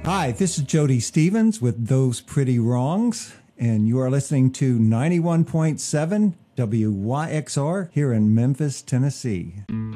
Hi, this is Jody Stevens with Those Pretty Wrongs, and you are listening to 91.7 WYXR here in Memphis, Tennessee.